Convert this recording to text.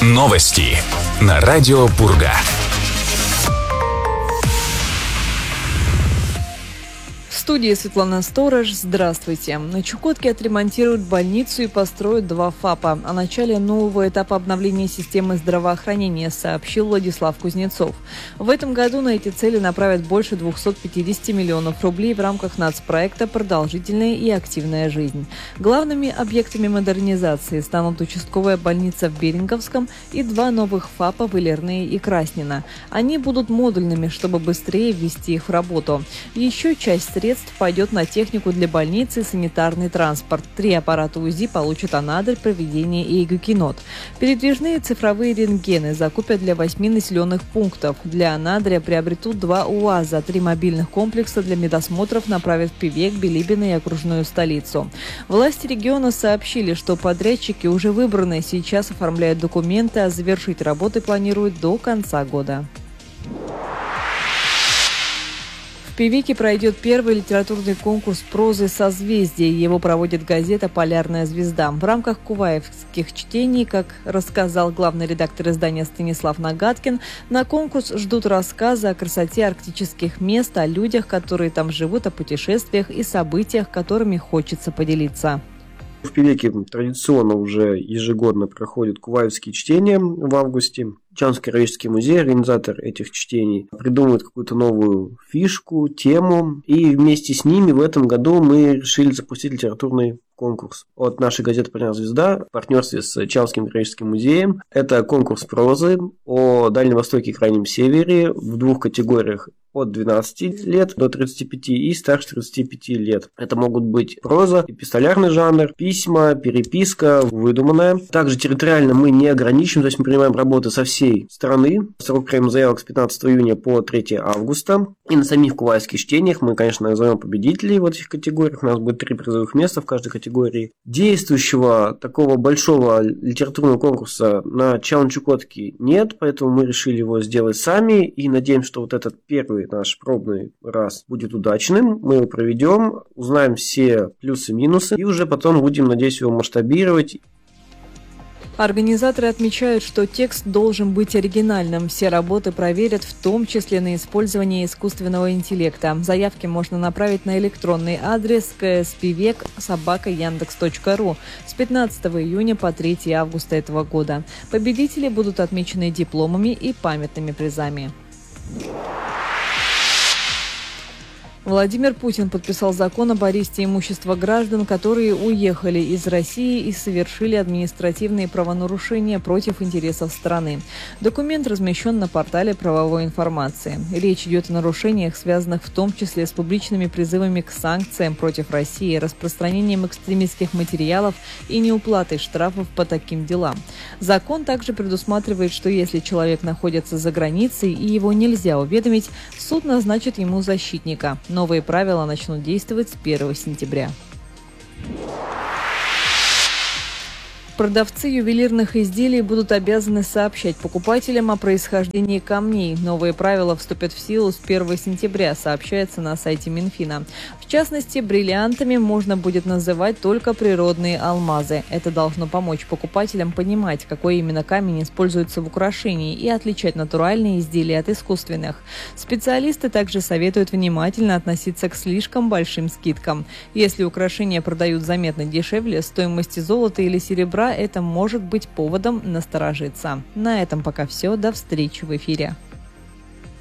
Новости на радио Пурга. В студии Светлана Сторож. Здравствуйте. На Чукотке отремонтируют больницу и построят 2 ФАПа. О начале нового этапа обновления системы здравоохранения сообщил Владислав Кузнецов. В этом году на эти цели направят больше 250 миллионов рублей в рамках нацпроекта «Продолжительная и активная жизнь». Главными объектами модернизации станут участковая больница в Беринговском и 2 новых ФАПа в Илерные и Краснино. Они будут модульными, чтобы быстрее ввести их в работу. Еще часть средств пойдет на технику для больницы и санитарный транспорт. 3 аппарата УЗИ получит Анадырь, Провидение и Игукинот. Передвижные цифровые рентгены закупят для 8 населенных пунктов. Для Анадыря приобретут 2 УАЗа, 3 мобильных комплекса для медосмотров направят в Певек, Билибино и окружную столицу. Власти региона сообщили, что подрядчики уже выбраны, сейчас оформляют документы, а завершить работы планируют до конца года. В Певеке пройдет первый литературный конкурс прозы «Созвездие». Его проводит газета «Полярная звезда». В рамках куваевских чтений, как рассказал главный редактор издания Станислав Нагаткин, на конкурс ждут рассказы о красоте арктических мест, о людях, которые там живут, о путешествиях и событиях, которыми хочется поделиться. В Певеке традиционно уже ежегодно проходят куваевские чтения в августе. Чанский краеведческий музей, организатор этих чтений, придумывает какую-то новую фишку, тему. И вместе с ними в этом году мы решили запустить литературный конкурс от нашей газеты «Полярная звезда» в партнерстве с Чанским краеведческим музеем. Это конкурс прозы о Дальнем Востоке и Крайнем Севере в 2 категориях: от 12 лет до 35 и старше 35 лет. Это могут быть проза, эпистолярный жанр, письма, переписка, выдуманная. Также территориально мы не ограничим, то есть мы принимаем работы со всей страны. Срок приема заявок с 15 июня по 3 августа. И на самих куваевских чтениях мы, конечно, назовем победителей в этих категориях. У нас будет 3 призовых места в каждой категории. Действующего такого большого литературного конкурса на Чукотке нет, поэтому мы решили его сделать сами и надеемся, что вот этот первый наш пробный раз будет удачным. Мы его проведем, узнаем все плюсы и минусы и уже потом будем, надеюсь, его масштабировать. Организаторы отмечают, что текст должен быть оригинальным. Все работы проверят, в том числе на использование искусственного интеллекта. Заявки можно направить на электронный адрес kspivek@yandex.ru с 15 июня по 3 августа этого года. Победители будут отмечены дипломами и памятными призами. Владимир Путин подписал закон об аресте имущества граждан, которые уехали из России и совершили административные правонарушения против интересов страны. Документ размещен на портале правовой информации. Речь идет о нарушениях, связанных в том числе с публичными призывами к санкциям против России, распространением экстремистских материалов и неуплатой штрафов по таким делам. Закон также предусматривает, что если человек находится за границей и его нельзя уведомить, суд назначит ему защитника. Новые правила начнут действовать с 1 сентября. Продавцы ювелирных изделий будут обязаны сообщать покупателям о происхождении камней. Новые правила вступят в силу с 1 сентября, сообщается на сайте Минфина. В частности, бриллиантами можно будет называть только природные алмазы. Это должно помочь покупателям понимать, какой именно камень используется в украшении, и отличать натуральные изделия от искусственных. Специалисты также советуют внимательно относиться к слишком большим скидкам. Если украшения продают заметно дешевле стоимости золота или серебра, это может быть поводом насторожиться. На этом пока все. До встречи в эфире.